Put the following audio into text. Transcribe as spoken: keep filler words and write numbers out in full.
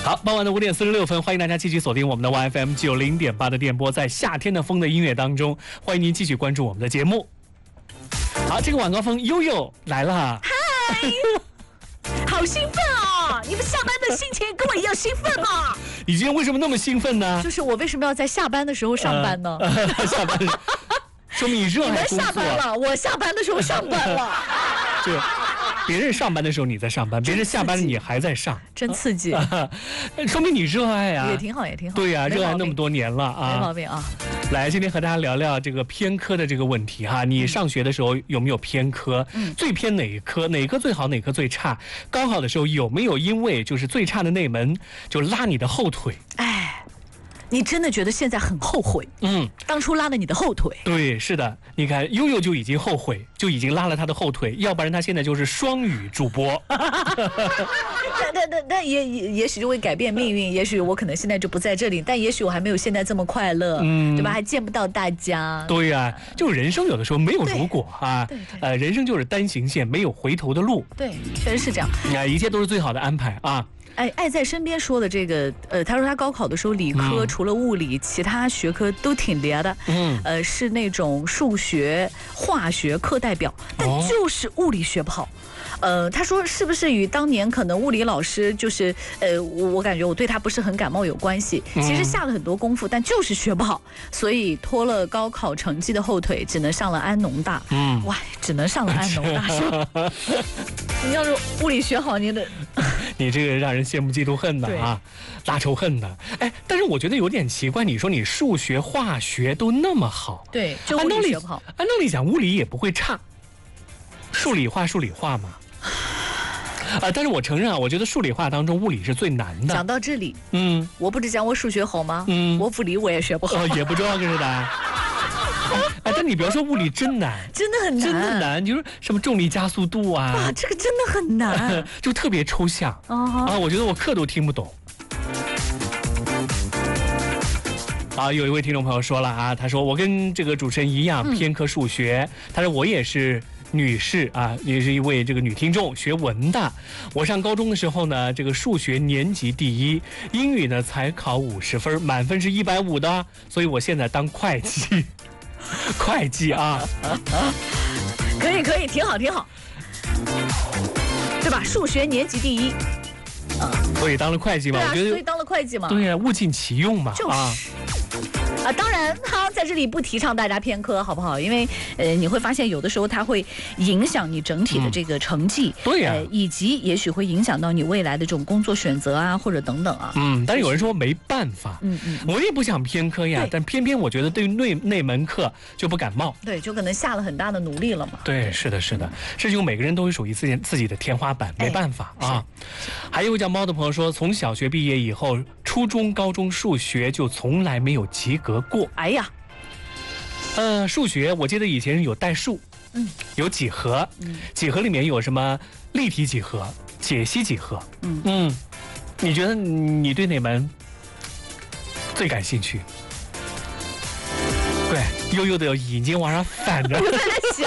好，傍晚的五点四十六分，欢迎大家继续锁定我们的 Y F M 九零点八的电波，在夏天的风的音乐当中，欢迎您继续关注我们的节目。好，这个晚高峰悠悠来了， 嗨，好兴奋啊！你们下班的心情跟我一样兴奋吗？ 你今天为什么那么兴奋呢？ 就是我为什么要在下班的时候上班呢？ 呃呃、下班，说明你热爱工作。 你们下班了，我下班的时候上班了。 就别人上班的时候你在上班，别人下班你还在上， 真刺激， 说明你热爱啊， 也挺好，也挺好。 对呀、啊，热爱那么多年了啊， 没毛病啊。 来，今天和大家聊聊这个偏科的这个问题哈。你上学的时候有没有偏科？嗯，最偏哪一科？哪科最好？哪科最差？高考的时候有没有因为就是最差的那门就拉你的后腿？ 哎。你真的觉得现在很后悔？嗯，当初拉了你的后腿。 对，是的，你看悠悠就已经后悔，就已经拉了他的后腿，要不然他现在就是双语主播。 但但但但也也也许就会改变命运，也许我可能现在就不在这里，但也许我还没有现在这么快乐，嗯，对吧？还见不到大家。 对呀、啊，就人生有的时候没有如果啊，对对对呃，人生就是单行线，没有回头的路。 对，确实是这样。 啊，一切都是最好的安排啊。 哎，爱在身边说的这个，呃，他说他高考的时候理科、嗯、除了物理，其他学科都挺厉害的，嗯，呃，是那种数学、化学课代表，但就是物理学不好。呃，他说是不是与当年可能物理老师就是呃，我我感觉我对他不是很感冒有关系？其实下了很多功夫，但就是学不好，所以拖了高考成绩的后腿，只能上了安农大。嗯，哇，只能上了安农大是吧？你要是物理学好，你得， 你这个让人羡慕嫉妒恨的啊，拉仇恨的。哎，但是我觉得有点奇怪，你说你数学、化学都那么好， 对，就物理学不好。 按道理讲，物理也不会差，数理化数理化嘛。啊，但是我承认啊，我觉得数理化当中物理是最难的。 讲到这里，嗯，我不是讲我数学好吗？嗯，我物理我也学不好， 哦，也不重要，就是的。哎，但你别说物理真难， 真的很难， 真的难，就是什么重力加速度啊， 哇，这个真的很难， 就特别抽象啊，我觉得我课都听不懂。啊，有一位听众朋友说了啊，他说我跟这个主持人一样偏科数学，嗯、他说我也是。女士啊，也是一位这个女听众，学文的。我上高中的时候呢，这个数学年级第一，英语呢才考五十分，满分是一百五的，所以我现在当会计，会计啊， 可以可以，挺好挺好，对吧？数学年级第一， 啊，所以当了会计嘛， 对啊， 我觉得所以当了会计嘛， 对呀、啊，物尽其用嘛， 就是。啊啊，当然，他在这里不提倡大家偏科，好不好？因为，呃，你会发现有的时候它会影响你整体的这个成绩， 嗯、对呀、啊呃， 以及也许会影响到你未来的这种工作选择啊，或者等等啊。 嗯，但是有人说没办法，嗯嗯，我也不想偏科呀，但偏偏我觉得对于那那门课就不感冒， 对，就可能下了很大的努力了嘛。 对，是的，是的，这就每个人都有属于自己自己的天花板，没办法、哎、啊。还有一位叫猫的朋友说，从小学毕业以后，初中、高中数学就从来没有及格过。 哎呀。 呃，数学我记得以前有代数，嗯，有几何，嗯，几何里面有什么立体几何、解析几何，嗯嗯，你觉得你对哪门最感兴趣？对，悠悠的眼睛往上反着。